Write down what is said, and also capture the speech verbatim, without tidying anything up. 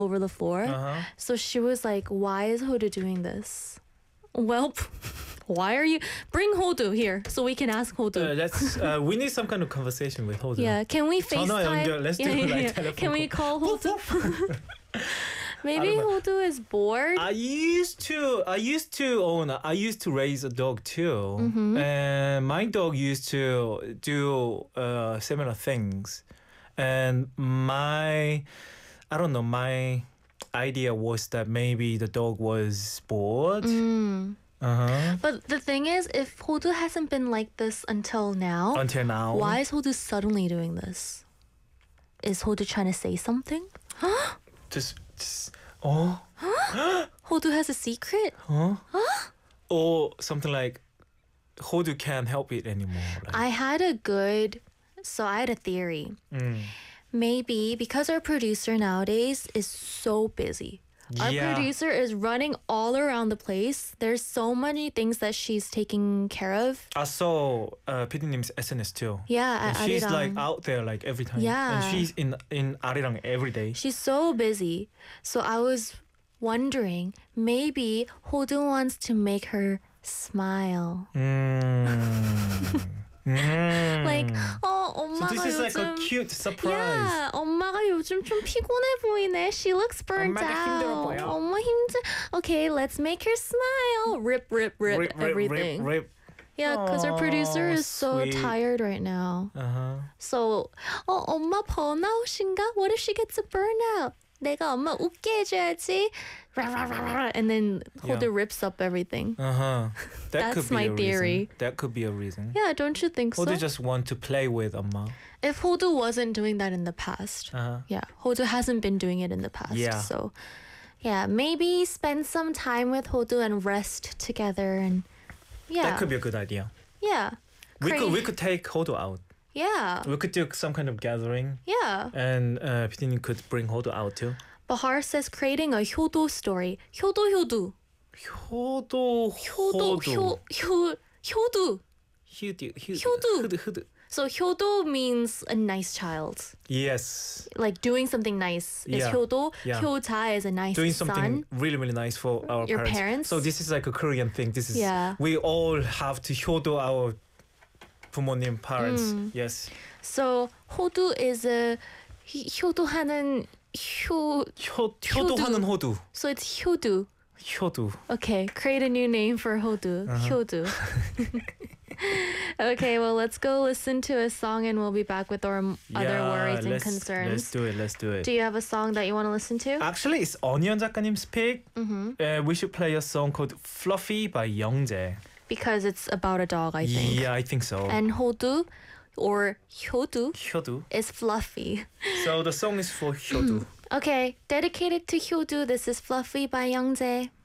over the floor. Uh-huh. So she was like, why is Hodu doing this? Well, why are you... Bring Hodu here so we can ask Hodu. Uh, that's uh, we need some kind of conversation with Hodu. Yeah, can we 전화 FaceTime? 연결. Let's yeah, do yeah, like yeah. telephone Can we call. call Hodu? Maybe I don't know. Hodu is bored. I used to I used to own I used to raise a dog too, Mm-hmm. and my dog used to do uh, similar things, and my I don't know my idea was that maybe the dog was bored. Mm. Uh-huh. But the thing is, if Hodu hasn't been like this until now, Until now. why is Hodu suddenly doing this? Is Hodu trying to say something? Just, just oh, Hodu has a secret? huh? Or something like Hodu can't help it anymore. Like, I had a good, so I had a theory. mm. Maybe because our producer nowadays is so busy. Our Yeah. producer is running all around the place. There's so many things that she's taking care of. I saw uh, 피디님's S N S too. Yeah, And at she's Arirang. like out there like every time. Yeah. And she's in in Arirang every day. She's so busy. So I was wondering, maybe Hodu wants to make her smile. Mm. Mm. Like, 어, so 엄마가 this is like a 요즘... cute surprise. Yeah, 엄마가 요즘 좀 피곤해 보이네. She looks burnt 엄마가 out. 힘들어 보여. 엄마 힘들. Okay, let's make her smile. Rip, rip, rip, Rip, rip, everything. Rip, rip. Yeah, because our producer Aw, is so sweet. tired right now. Uh-huh. So, 어, 엄마 번아웃인가? What if she gets a burnout? 내가 엄마 웃게 해줘야지. Rah, rah, rah, rah. And then Hodu Yeah. rips up everything. Uh-huh. That That's could be my a theory. Reason. That could be a reason. Yeah, don't you think so? Hodu just want to play with Amma. If Hodu wasn't doing that in the past, Uh-huh. yeah, Hodu hasn't been doing it in the past. Yeah. So, yeah, maybe spend some time with Hodu and rest together, and yeah, That could be a good idea. yeah, We could Cra- we could take Hodu out. yeah, We could do some kind of gathering, yeah. and uh, 피디님 could bring Hodu out too. Bahar says creating a Hyodo story. Hyodo Hyodo. 효도 Hyodo Hyo Hyo Hyodo. 휴드 휴드 효도. 휴드 휴드. So Hyodo means a nice child. Yes, Like doing something nice is Yeah. Hyodo. Yeah. Hyoja is a nice doing son. something really really nice for our Your parents. parents? So this is like a Korean thing. This is Yeah. we all have to 효도 our 부모님 parents. Mm. Yes. So Hodu is a 히- 효도하는 효. 효 효도. 효도하는 호두. So it's Hyodu. 효두. Okay, create a new name for Hodu. Uh-huh. Hyodu. Okay, well, let's go listen to a song and we'll be back with our m- other Yeah, worries and let's- concerns. Let's do it. Let's do it. Do you have a song that you want to listen to? Actually, it's onion 작가님's pick. Mm-hmm. Uh, we should play a song called Fluffy by Youngjae. Because it's about a dog, I think. Yeah, I think so. And Hodu or Hyodu 효두. is fluffy. So the song is for 효두. Okay, dedicated to Hyodu, this is Fluffy by Youngjae.